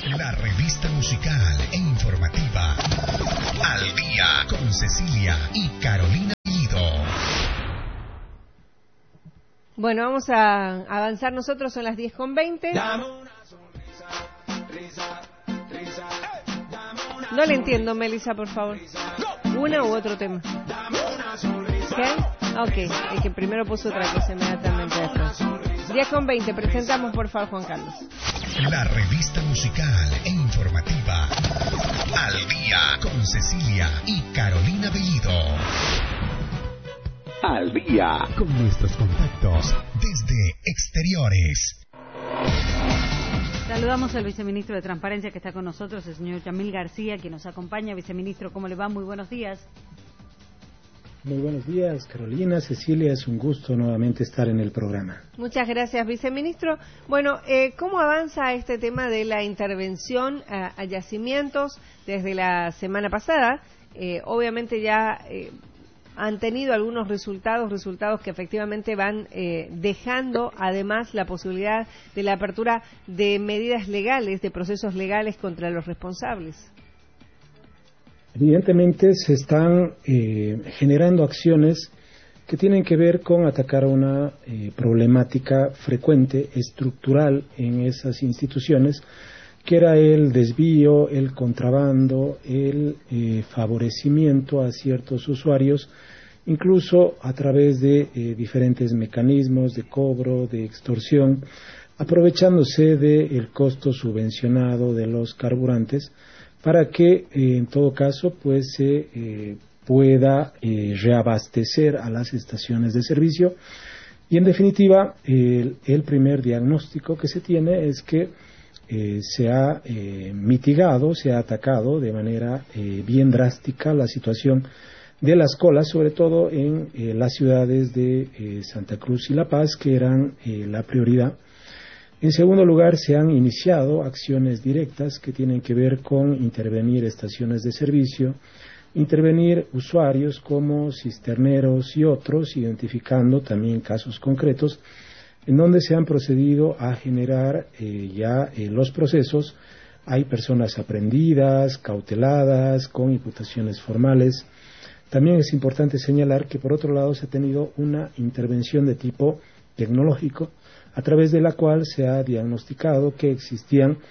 La revista musical e informativa Al Día con Cecilia y Carolina Bellido. Bueno, vamos a avanzar nosotros, son las 10:20. No le entiendo, Melissa, por favor. ¿Una u otro tema? ¿Qué? Ok, el que primero puso otra cosa inmediatamente después. 10:20, presentamos por favor, Juan Carlos. La revista musical e informativa Al Día con Cecilia y Carolina Bellido. Al Día con nuestros contactos desde exteriores. Saludamos al viceministro de Transparencia que está con nosotros, el señor Yamil García, quien nos acompaña. Viceministro, ¿cómo le va? Muy buenos días. Muy buenos días, Carolina, Cecilia, es un gusto nuevamente estar en el programa. Muchas gracias, viceministro. Bueno, ¿cómo avanza este tema de la intervención a yacimientos desde la semana pasada? Obviamente ya han tenido algunos resultados que efectivamente van dejando además la posibilidad de la apertura de medidas legales, de procesos legales contra los responsables. Evidentemente se están generando acciones que tienen que ver con atacar una problemática frecuente, estructural en esas instituciones, que era el desvío, el contrabando, el favorecimiento a ciertos usuarios, incluso a través de diferentes mecanismos de cobro, de extorsión, aprovechándose del costo subvencionado de los carburantes, para que en todo caso pues se pueda reabastecer a las estaciones de servicio. Y en definitiva el primer diagnóstico que se tiene es que se ha mitigado, se ha atacado de manera bien drástica la situación de las colas, sobre todo en las ciudades de Santa Cruz y La Paz, que eran la prioridad. En segundo lugar, se han iniciado acciones directas que tienen que ver con intervenir estaciones de servicio, intervenir usuarios como cisterneros y otros, identificando también casos concretos en donde se han procedido a generar los procesos. Hay personas aprehendidas, cauteladas, con imputaciones formales. También es importante señalar que por otro lado se ha tenido una intervención de tipo tecnológico, a través de la cual se ha diagnosticado que existían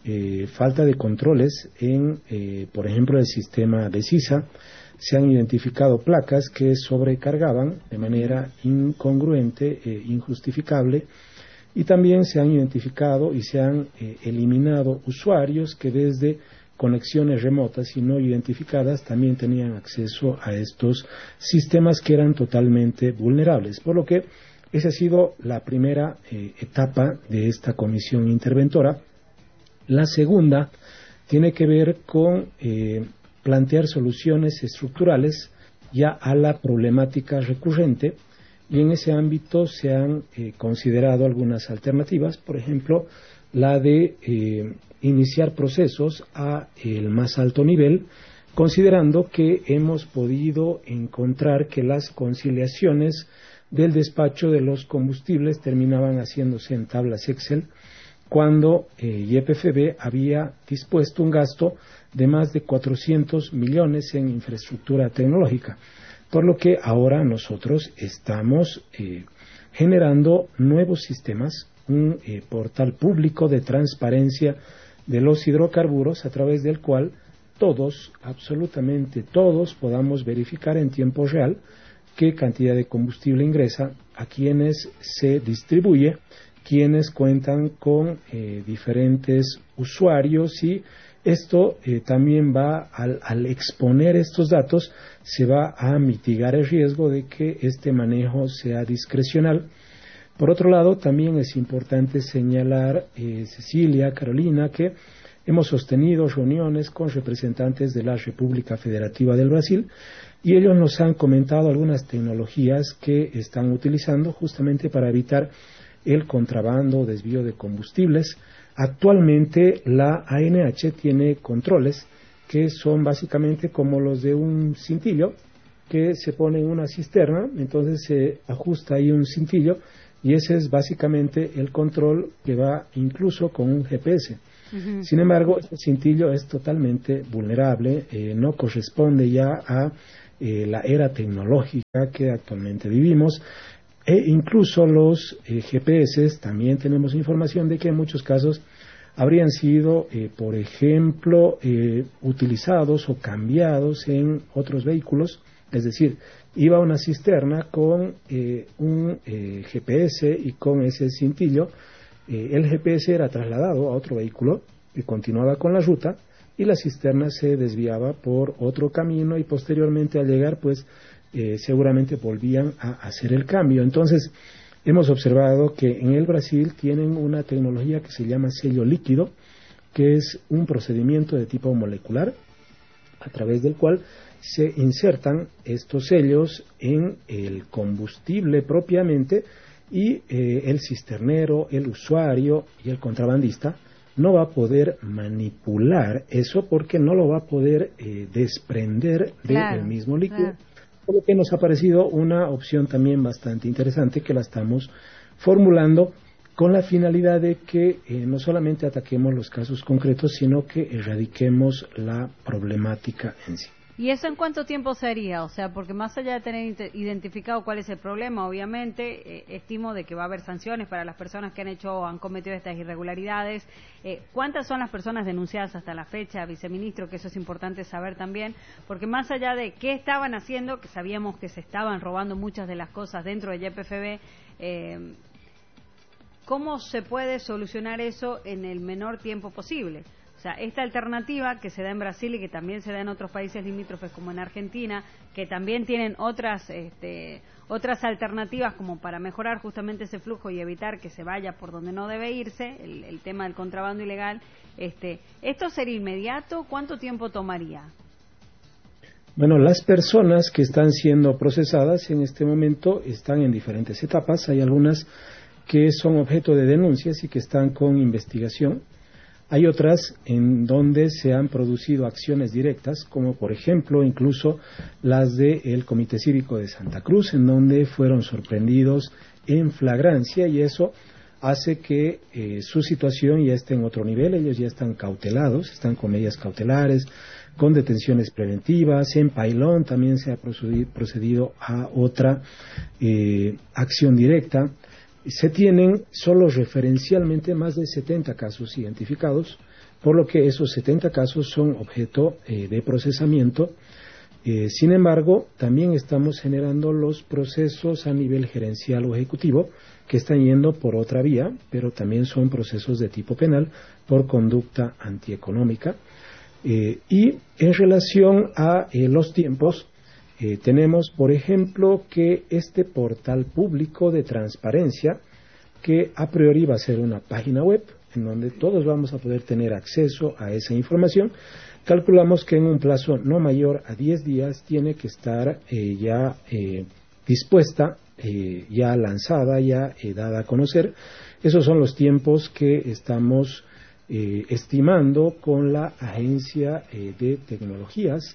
falta de controles en, por ejemplo, el sistema de SISA. Se han identificado placas que sobrecargaban de manera incongruente, injustificable, y también se han identificado y se han eliminado usuarios que desde conexiones remotas y no identificadas también tenían acceso a estos sistemas que eran totalmente vulnerables, por lo que esa ha sido la primera etapa de esta comisión interventora. La segunda tiene que ver con plantear soluciones estructurales ya a la problemática recurrente, y en ese ámbito se han considerado algunas alternativas, por ejemplo, la de iniciar procesos a el más alto nivel, considerando que hemos podido encontrar que las conciliaciones del despacho de los combustibles terminaban haciéndose en tablas Excel, cuando YPFB había dispuesto un gasto de más de 400 millones en infraestructura tecnológica, por lo que ahora nosotros estamos generando nuevos sistemas, un portal público de transparencia de los hidrocarburos, a través del cual todos, absolutamente todos, podamos verificar en tiempo real qué cantidad de combustible ingresa, a quienes se distribuye, quienes cuentan con diferentes usuarios, y esto también va, al exponer estos datos, se va a mitigar el riesgo de que este manejo sea discrecional. Por otro lado, también es importante señalar, Cecilia, Carolina, que hemos sostenido reuniones con representantes de la República Federativa del Brasil, y ellos nos han comentado algunas tecnologías que están utilizando justamente para evitar el contrabando o desvío de combustibles. Actualmente la ANH tiene controles que son básicamente como los de un cintillo, que se pone en una cisterna, entonces se ajusta ahí un cintillo y ese es básicamente el control que va incluso con un GPS. Sin embargo, este cintillo es totalmente vulnerable, no corresponde ya a la era tecnológica que actualmente vivimos, e incluso los GPS, también tenemos información de que en muchos casos habrían sido, por ejemplo, utilizados o cambiados en otros vehículos, es decir, iba una cisterna con un GPS y con ese cintillo. El GPS era trasladado a otro vehículo que continuaba con la ruta y la cisterna se desviaba por otro camino y posteriormente al llegar pues seguramente volvían a hacer el cambio. Entonces hemos observado que en el Brasil tienen una tecnología que se llama sello líquido, que es un procedimiento de tipo molecular a través del cual se insertan estos sellos en el combustible propiamente y el cisternero, el usuario y el contrabandista no va a poder manipular eso porque no lo va a poder desprender del mismo líquido. Por lo que nos ha parecido una opción también bastante interesante que la estamos formulando con la finalidad de que no solamente ataquemos los casos concretos, sino que erradiquemos la problemática en sí. ¿Y eso en cuánto tiempo sería? O sea, porque más allá de tener identificado cuál es el problema, obviamente, estimo de que va a haber sanciones para las personas que han hecho o han cometido estas irregularidades. ¿Cuántas son las personas denunciadas hasta la fecha, viceministro? Que eso es importante saber también, porque más allá de qué estaban haciendo, que sabíamos que se estaban robando muchas de las cosas dentro de YPFB, ¿cómo se puede solucionar eso en el menor tiempo posible? O sea, esta alternativa que se da en Brasil y que también se da en otros países limítrofes como en Argentina, que también tienen otras alternativas como para mejorar justamente ese flujo y evitar que se vaya por donde no debe irse, el tema del contrabando ilegal, ¿esto sería inmediato? ¿Cuánto tiempo tomaría? Bueno, las personas que están siendo procesadas en este momento están en diferentes etapas. Hay algunas que son objeto de denuncias y que están con investigación. Hay otras en donde se han producido acciones directas, como por ejemplo incluso las del Comité Cívico de Santa Cruz, en donde fueron sorprendidos en flagrancia y eso hace que su situación ya esté en otro nivel. Ellos ya están cautelados, están con medidas cautelares, con detenciones preventivas. En Pailón también se ha procedido a otra acción directa. Se tienen solo referencialmente más de 70 casos identificados, por lo que esos 70 casos son objeto de procesamiento. Sin embargo, también estamos generando los procesos a nivel gerencial o ejecutivo que están yendo por otra vía, pero también son procesos de tipo penal por conducta antieconómica. Y en relación a los tiempos, tenemos, por ejemplo, que este portal público de transparencia, que a priori va a ser una página web en donde todos vamos a poder tener acceso a esa información, calculamos que en un plazo no mayor a 10 días tiene que estar ya dispuesta, ya lanzada, ya dada a conocer. Esos son los tiempos que estamos estimando con la Agencia de Tecnologías,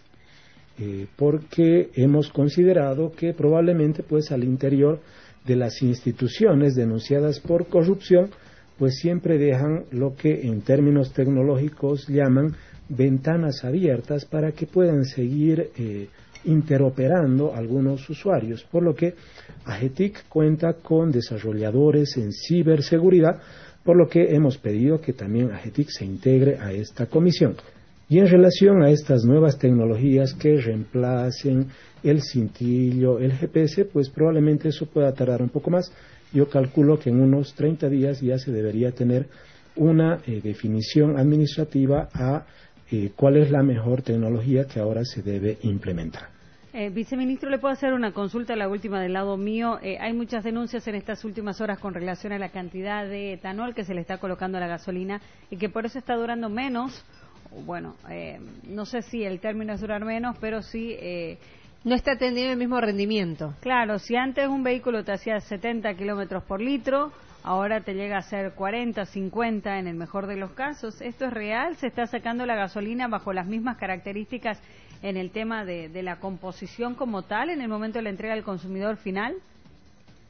porque hemos considerado que probablemente pues al interior de las instituciones denunciadas por corrupción pues siempre dejan lo que en términos tecnológicos llaman ventanas abiertas para que puedan seguir interoperando algunos usuarios, por lo que AGETIC cuenta con desarrolladores en ciberseguridad, por lo que hemos pedido que también AGETIC se integre a esta comisión. Y en relación a estas nuevas tecnologías que reemplacen el cintillo, el GPS, pues probablemente eso pueda tardar un poco más. Yo calculo que en unos 30 días ya se debería tener una definición administrativa a cuál es la mejor tecnología que ahora se debe implementar. Viceministro, ¿le puedo hacer una consulta, la última del lado mío? Hay muchas denuncias en estas últimas horas con relación a la cantidad de etanol que se le está colocando a la gasolina y que por eso está durando menos. Bueno, no sé si el término es durar menos, pero sí... no está teniendo el mismo rendimiento. Claro, si antes un vehículo te hacía 70 kilómetros por litro, ahora te llega a ser 40, 50 en el mejor de los casos. ¿Esto es real? ¿Se está sacando la gasolina bajo las mismas características en el tema de la composición como tal en el momento de la entrega al consumidor final?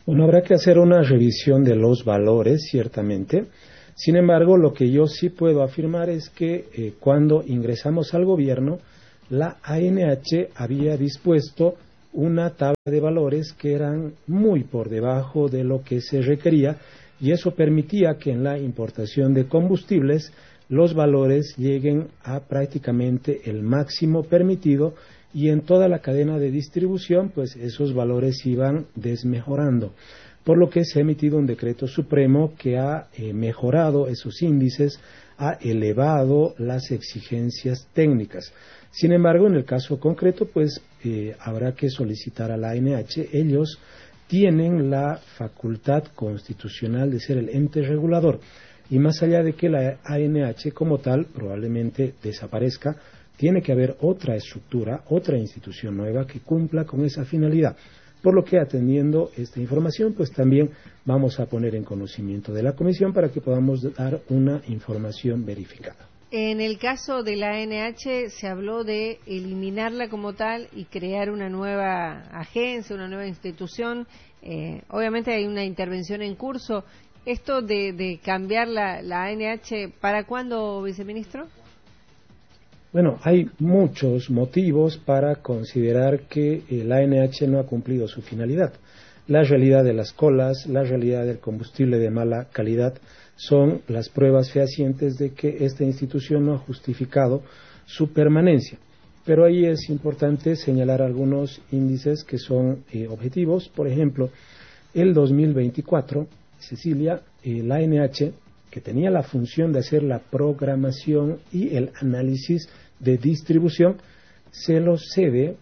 Bueno, habrá que hacer una revisión de los valores, ciertamente. Sin embargo, lo que yo sí puedo afirmar es que cuando ingresamos al gobierno, la ANH había dispuesto una tabla de valores que eran muy por debajo de lo que se requería, y eso permitía que en la importación de combustibles los valores lleguen a prácticamente el máximo permitido, y en toda la cadena de distribución pues esos valores iban desmejorando, por lo que se ha emitido un decreto supremo que ha mejorado esos índices, ha elevado las exigencias técnicas. Sin embargo, en el caso concreto pues habrá que solicitar a la ANH. Ellos tienen la facultad constitucional de ser el ente regulador, y más allá de que la ANH como tal probablemente desaparezca, tiene que haber otra estructura, otra institución nueva que cumpla con esa finalidad. Por lo que, atendiendo esta información, pues también vamos a poner en conocimiento de la Comisión para que podamos dar una información verificada. En el caso de la ANH se habló de eliminarla como tal y crear una nueva agencia, una nueva institución. Obviamente hay una intervención en curso. ¿Esto de cambiar la ANH, para cuándo, viceministro? Bueno, hay muchos motivos para considerar que la ANH no ha cumplido su finalidad. La realidad de las colas, la realidad del combustible de mala calidad son las pruebas fehacientes de que esta institución no ha justificado su permanencia. Pero ahí es importante señalar algunos índices que son objetivos. Por ejemplo, el 2024, Cecilia, la ANH, que tenía la función de hacer la programación y el análisis de distribución, se la cede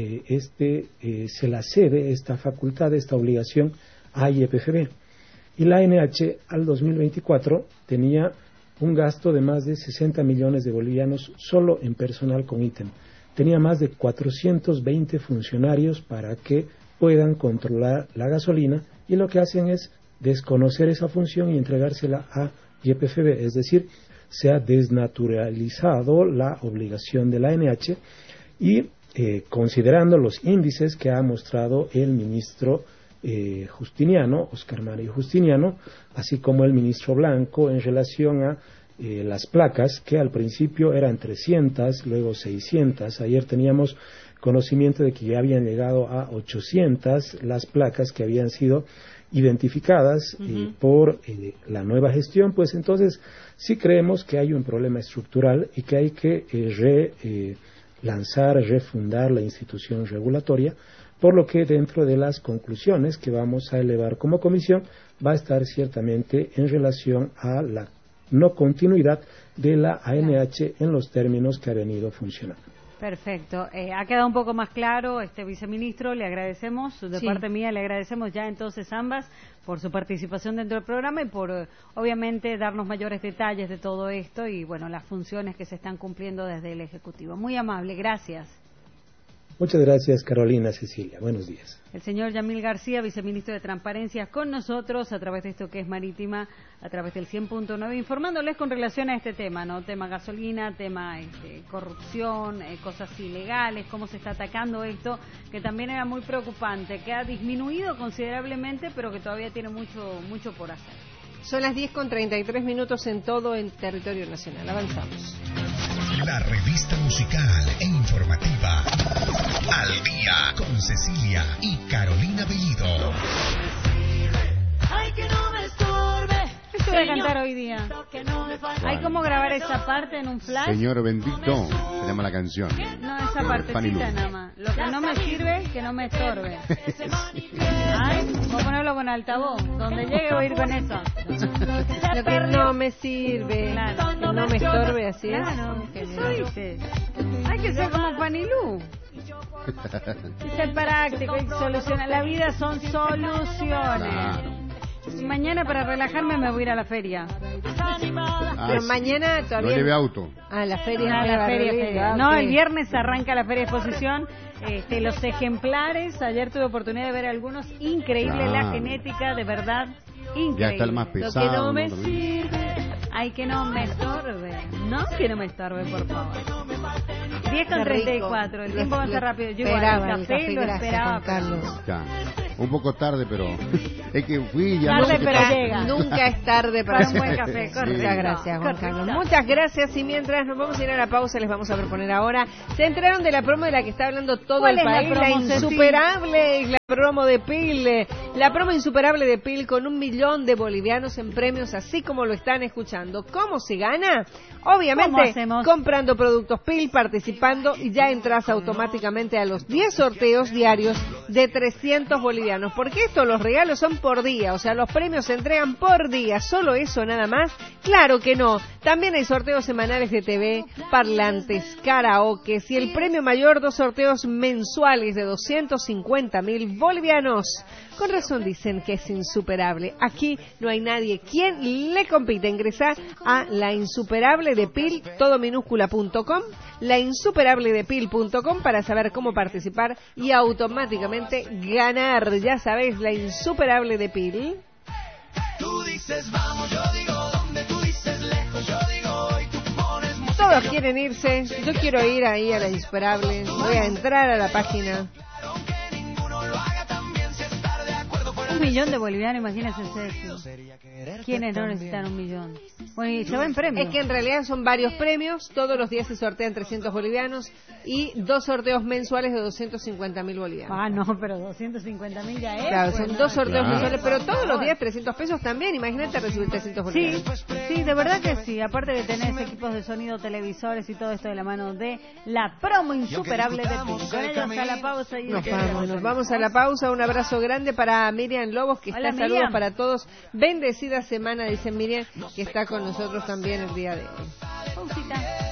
esta facultad, esta obligación a YPFB. Y la ANH al 2024 tenía un gasto de más de 60 millones de bolivianos solo en personal con ítem. Tenía más de 420 funcionarios para que puedan controlar la gasolina, y lo que hacen es desconocer esa función y entregársela a YPFB, es decir, se ha desnaturalizado la obligación de la ANH, y considerando los índices que ha mostrado el ministro Justiniano, Oscar Mario Justiniano, así como el ministro Blanco en relación a las placas, que al principio eran 300, luego 600, ayer teníamos conocimiento de que ya habían llegado a 800 las placas que habían sido identificadas por la nueva gestión. Pues entonces sí creemos que hay un problema estructural y que hay que refundar la institución regulatoria, por lo que dentro de las conclusiones que vamos a elevar como comisión va a estar ciertamente en relación a la no continuidad de la ANH en los términos que ha venido funcionando. Perfecto. Ha quedado un poco más claro, viceministro, le agradecemos, de parte mía le agradecemos ya entonces ambas por su participación dentro del programa y por obviamente darnos mayores detalles de todo esto y bueno, las funciones que se están cumpliendo desde el Ejecutivo. Muy amable, gracias. Muchas gracias, Carolina, Cecilia. Buenos días. El señor Yamil García, viceministro de Transparencia, con nosotros a través de esto que es Marítima, a través del 100.9, informándoles con relación a este tema, ¿no? Tema gasolina, tema corrupción, cosas ilegales, cómo se está atacando esto, que también era muy preocupante, que ha disminuido considerablemente, pero que todavía tiene mucho por hacer. Son las 10:33 en todo el territorio nacional. Avanzamos. La revista musical e informativa Al Día con Cecilia y Carolina Bellido. Ay, que no me estorbe. ¿Qué voy a cantar hoy día? ¿Hay cómo grabar esa parte en un flash? Señor Bendito, se llama la canción. No, esa partecita nada más. Lo que no me sirve, que no me estorbe. Ay, voy a ponerlo con altavoz. Donde llegue voy a ir con eso. Lo que no me sirve, claro, que no me estorbe, así es. Claro, eso dice. Hay que ser como Fanilú. Ser práctico y solucionar. La vida son soluciones. Claro. Mañana para relajarme me voy a ir a la feria. Pero mañana todavía... No lleve auto. La feria. La feria. No, el viernes arranca la feria de exposición. Los ejemplares, ayer tuve oportunidad de ver algunos. Increíble la genética, de verdad. Increíble. Ya está el más pesado. Lo que no me sirve. Ay, que no me estorbe. No, que no me estorbe, por favor. 10:34. El tiempo va a ser rápido. Yo igual, el café lo esperaba. Carlos. Ya. Un poco tarde, pero es que fui ya. Tarde, no sé qué pero pasa. llega. Nunca es tarde Para un buen café. Sí. Correcto. Muchas gracias, Juan Carlos. Correcto. Muchas gracias. Y mientras nos vamos a ir a la pausa, les vamos a proponer ahora. Se enteraron de la promo de la que está hablando todo ¿Cuál el es la país, la promo, Ceci? insuperable, la promo de PIL. La promo insuperable de PIL con 1 millón de bolivianos en premios, así como lo están escuchando. ¿Cómo se gana? ¿Cómo Obviamente, hacemos? comprando productos PIL, participando y ya entras automáticamente a los 10 sorteos diarios de 300 bolivianos. Porque esto, los regalos son por día, o sea, los premios se entregan por día. ¿Solo eso nada más? Claro que no. También hay sorteos semanales de TV, parlantes, karaoke y el premio mayor, 2 sorteos mensuales de 250.000 bolivianos. Con razón dicen que es insuperable. Aquí no hay nadie quien le compite. Ingresá a la insuperable de PIL, todominúscula.com, lainsuperabledepil.com para saber cómo participar y automáticamente ganar. Ya sabéis, la insuperable de PIL. Tú dices vamos, yo digo dónde, tú dices lejos, yo digo hoy, tú pones música. Todos quieren irse. Yo quiero ir ahí a la insuperable. Voy a entrar a la página. Aunque ninguno lo haga también, si estar de acuerdo fuera 1 millón de bolivianos, imagínense ustedes. ¿Quiénes no necesitan 1 millón? Bueno, y se va en premio. Es que en realidad son varios premios. Todos los días se sortean 300 bolivianos y 2 sorteos mensuales de 250.000 bolivianos. Ah, no, pero 250.000 ya es. Claro, pues, son no. 2 sorteos Claro. mensuales, pero todos los días 300 pesos también. Imagínate recibir 300 Sí, bolivianos. sí, de verdad que sí. Aparte que tenés equipos de sonido, televisores y todo esto de la mano de la promo insuperable de PIL. Con ellos a la pausa y Nos vamos a la pausa. Un abrazo grande para Miriam Lobos, que Hola, está. Saludos Miriam. para todos. Bendecida semana, dice Miriam, que está con nosotros también el día de hoy. Pausita.